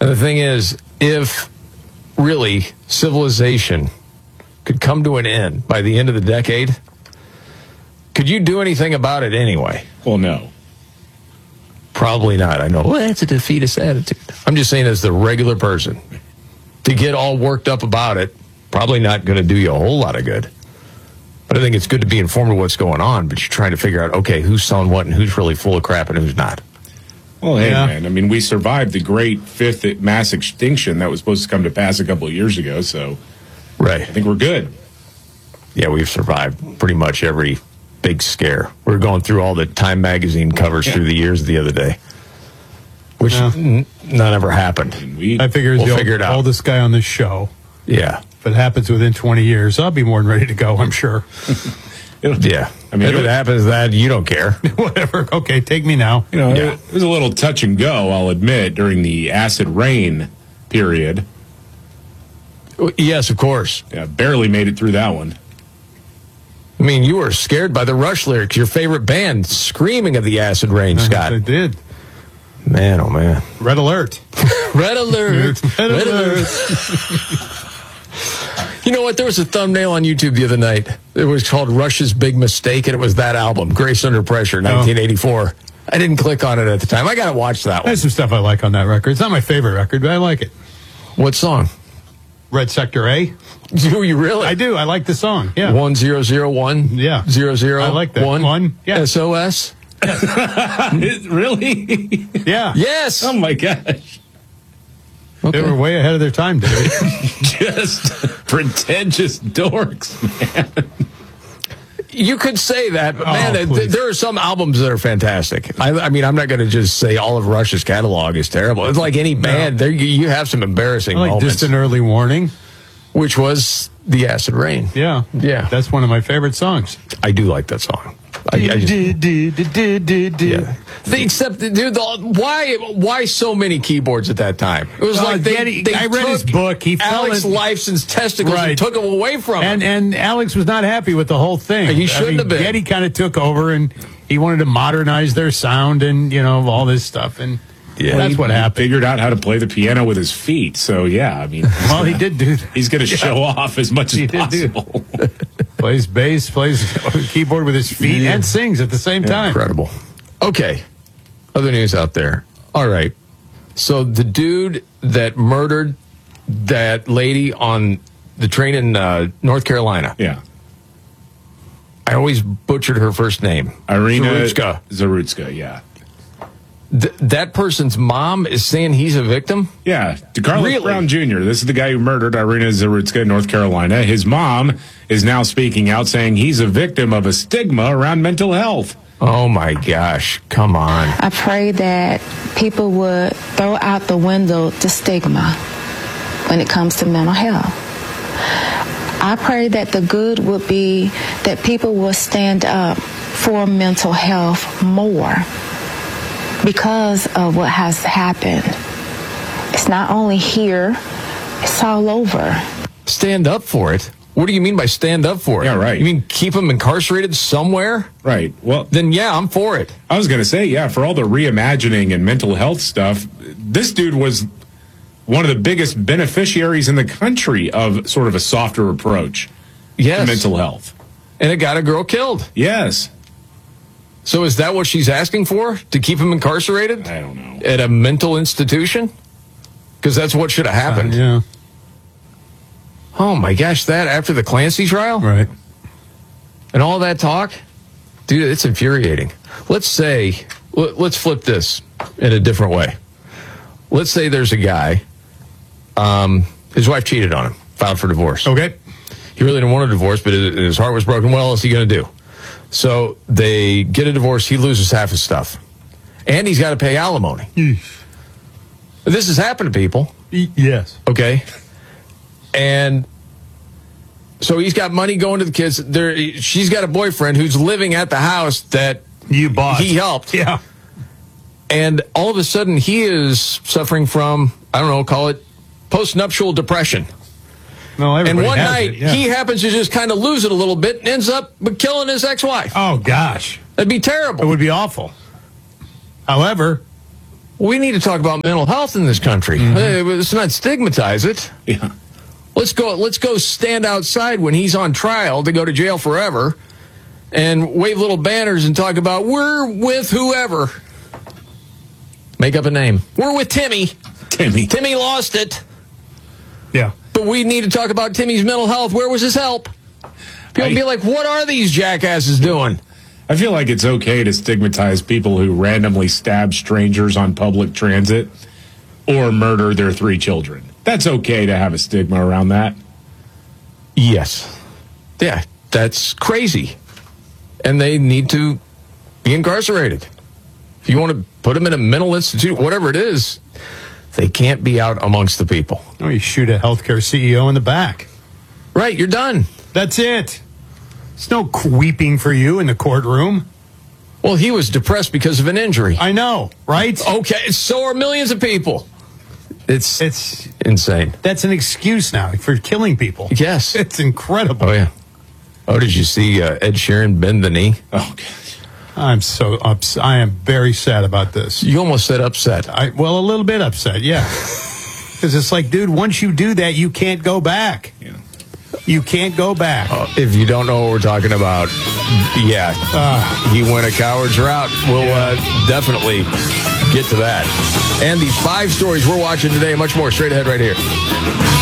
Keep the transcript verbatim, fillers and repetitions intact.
And the thing is, if really civilization could come to an end by the end of the decade, could you do anything about it anyway? Well, no. Probably not. I know. Well, that's a defeatist attitude. I'm just saying, as the regular person, to get all worked up about it, probably not going to do you a whole lot of good. But I think it's good to be informed of what's going on, but you're trying to figure out, okay, who's selling what and who's really full of crap and who's not. Well, hey, Yeah. man, I mean, we survived the great fifth mass extinction that was supposed to come to pass a couple of years ago, so Right. I think we're good. Yeah, we've survived pretty much every big scare. We were going through all the Time magazine covers Yeah. through the years the other day, which Yeah. n- none ever happened. And we, I figure We'll the figure it out. oldest guy on this show. Yeah. If it happens within twenty years, I'll be more than ready to go, I'm sure. Yeah. I mean, if it it was- happens, that you don't care. Whatever. Okay, take me now. you know, Yeah. it was a little touch and go, I'll admit, during the acid rain period. Yes, of course. Yeah, barely made it through that one. I mean, you were scared by the Rush lyrics, your favorite band, screaming of the acid rain, I Scott. did. Man, oh man. Red alert. Red alert. Red Red alert. alert. You know what? There was a thumbnail on YouTube the other night. It was called Rush's Big Mistake, and it was that album, Grace Under Pressure, nineteen eighty-four. I didn't click on it at the time. I got to watch that one. There's some stuff I like on that record. It's not my favorite record, but I like it. What song? Red Sector A. Do you really? I do. I like the song. Yeah. One zero zero one. Yeah. Zero zero. I like that. One. One, yeah. S O S. Really? Yeah. Yes. Oh, my gosh. They were way ahead of their time, David. Just pretentious dorks, man. You could say that, but Oh, man, th- please. there are some albums that are fantastic. I, I mean, I'm not going to just say all of Rush's catalog is terrible. It's like any band. There, you, you have some embarrassing I like moments, Distant Early Warning. which was the Acid Rain. Yeah. Yeah. That's one of my favorite songs. I do like that song. I, I just, yeah. The- Except, dude, the, why why so many keyboards at that time? It was Uh, like they, Getty- they I read took his book. He fell Alex in- Lifeson's testicles and Right. took them away from And him. and Alex was not happy with the whole thing. He shouldn't have been. Getty kind of took over and he wanted to modernize their sound and, you know, all this stuff. And Yeah. that's He- what he happened. Figured out how to play the piano with his feet. So, yeah, I mean, Well, he did do that. he's going to show off as much as He did do- possible. Plays bass, plays keyboard with his feet, Yeah. and sings at the same time. Incredible. Okay. Other news out there. All right. So the dude that murdered that lady on the train in uh, North Carolina. Yeah. I always butchered her first name. Irina Zarutska. Zarutska, yeah. Th- that person's mom is saying he's a victim? Yeah, DeCarlos Really? Brown Junior This is the guy who murdered Irina Zarutska in North Carolina. His mom is now speaking out saying he's a victim of a stigma around mental health. Oh my gosh. Come on. I pray that people would throw out the window the stigma when it comes to mental health. I pray that the good would be that people will stand up for mental health more because of what has happened. It's not only here, it's all over. Stand up for it? What do you mean by stand up for it? Yeah, right. You mean keep him incarcerated somewhere? Right. Well, Then yeah, I'm for it. I was going to say, yeah, for all the reimagining and mental health stuff, this dude was one of the biggest beneficiaries in the country of sort of a softer approach Yes. to mental health. And it got a girl killed. Yes. So is that what she's asking for? To keep him incarcerated? I don't know. At a mental institution? Because that's what should have happened. Yeah. Oh my gosh, that after the Clancy trial? Right. And all that talk? Dude, it's infuriating. Let's say, l- let's flip this in a different way. Let's say there's a guy, um, his wife cheated on him, filed for divorce. Okay. He really didn't want a divorce, but his, his heart was broken. What else is he going to do? So they get a divorce. He loses half his stuff. And he's got to pay alimony. This has happened to people. Y- Yes. Okay. And so he's got money going to the kids. There, she's got a boyfriend who's living at the house that You bought. he helped. Yeah. And all of a sudden he is suffering from, I don't know, call it postnuptial depression. No, And everybody one has night it, yeah. he happens to just kind of lose it a little bit and ends up killing his ex-wife. Oh, gosh. That'd be It terrible. would be awful. However, We need to talk about mental health in this country. Mm-hmm. Uh, let's not stigmatize it. Yeah. Let's go. Let's go stand outside when he's on trial to go to jail forever, and wave little banners and talk about we're with whoever. Make up a name. We're with Timmy. Timmy. Timmy lost it. Yeah. But we need to talk about Timmy's mental health. Where was his help? People I, be like, what are these jackasses doing? I feel like it's okay to stigmatize people who randomly stab strangers on public transit or murder their three children. That's okay to have a stigma around that. Yes. Yeah, that's crazy. And they need to be incarcerated. If you want to put them in a mental institute, whatever it is, they can't be out amongst the people. Oh, you shoot a healthcare C E O in the back. Right, you're done. That's it. There's no weeping for you in the courtroom. Well, he was depressed because of an injury. I know, right? Okay, so are millions of people. It's It's insane. That's an excuse now for killing people. Yes. It's incredible. Oh, yeah. Oh, did you see uh, Ed Sheeran bend the knee? Oh, God. I'm so upset. I am very sad about this. You almost said upset. I well, a little bit upset, yeah. Because it's like, dude, once you do that, you can't go back. Yeah. You can't go back. Uh, if you don't know what we're talking about, yeah, Uh, he went a coward's route. We'll uh, definitely get to that. And these five stories we're watching today, much more straight ahead right here.